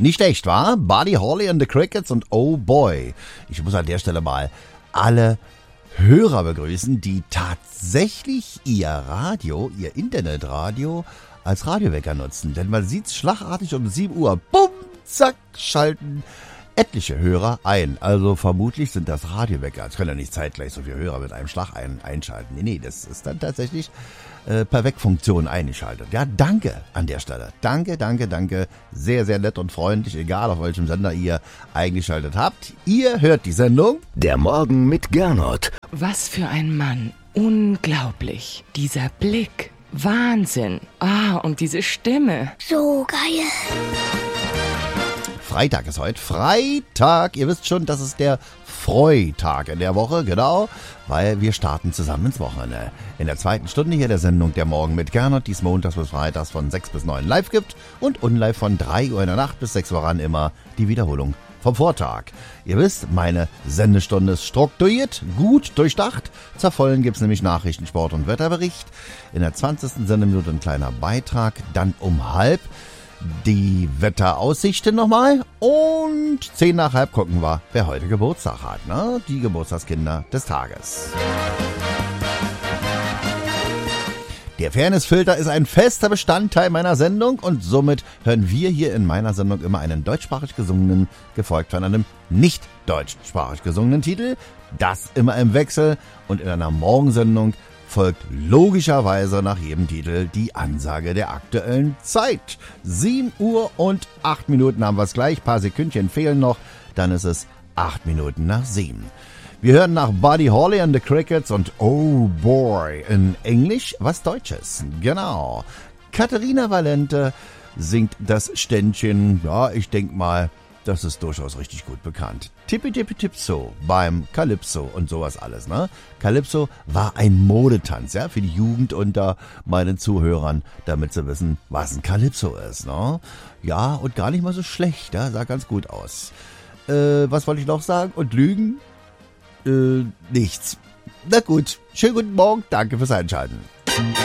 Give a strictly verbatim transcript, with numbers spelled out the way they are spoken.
Nicht echt, wa? Buddy Holly and the Crickets und Oh Boy. Ich muss an der Stelle mal alle Hörer begrüßen, die tatsächlich ihr Radio, ihr Internetradio als Radiowecker nutzen. Denn man sieht's schlagartig um sieben Uhr, bumm, zack, schalten etliche Hörer ein. Also vermutlich sind das Radiowecker. Es können ja nicht zeitgleich so viele Hörer mit einem Schlag ein, einschalten. Nee, nee, das ist dann tatsächlich äh, per Wegfunktion eingeschaltet. Ja, danke an der Stelle. Danke, danke, danke. Sehr, sehr nett und freundlich, egal auf welchem Sender ihr eingeschaltet habt. Ihr hört die Sendung Der Morgen mit Gernot. Was für ein Mann. Unglaublich. Dieser Blick. Wahnsinn. Ah, und diese Stimme. So geil. Freitag ist heute. Freitag. Ihr wisst schon, das ist der Freitag in der Woche, genau, weil wir starten zusammen ins Wochenende. In der zweiten Stunde hier der Sendung Der Morgen mit Gernot, die es montags bis freitags von sechs bis neun live gibt und unlive von drei Uhr in der Nacht bis sechs Uhr ran immer die Wiederholung vom Vortag. Ihr wisst, meine Sendestunde ist strukturiert, gut durchdacht. Zur vollen gibt's nämlich Nachrichten, Sport und Wetterbericht. In der zwanzigsten Sendeminute ein kleiner Beitrag, dann um halb die Wetteraussichten nochmal und zehn nach halb gucken wir, wer heute Geburtstag hat, ne? Die Geburtstagskinder des Tages. Der Fairnessfilter ist ein fester Bestandteil meiner Sendung und somit hören wir hier in meiner Sendung immer einen deutschsprachig gesungenen, gefolgt von einem nicht deutschsprachig gesungenen Titel. Das immer im Wechsel und in einer Morgensendung folgt logischerweise nach jedem Titel die Ansage der aktuellen Zeit. sieben Uhr und acht Minuten haben wir es gleich, ein paar Sekündchen fehlen noch, dann ist es acht Minuten nach sieben. Wir hören nach Buddy Holly and the Crickets und Oh Boy in Englisch was Deutsches. Genau. Katharina Valente singt das Ständchen, ja, ich denk mal, das ist durchaus richtig gut bekannt. Tippi Tippi Tipso beim Calypso und sowas alles, ne? Calypso war ein Modetanz, ja, für die Jugend unter meinen Zuhörern, damit sie wissen, was ein Calypso ist, ne? Ja, und gar nicht mal so schlecht, ja, sah ganz gut aus. Äh, was wollte ich noch sagen? Und lügen? Äh, nichts. Na gut, schönen guten Morgen, danke fürs Einschalten.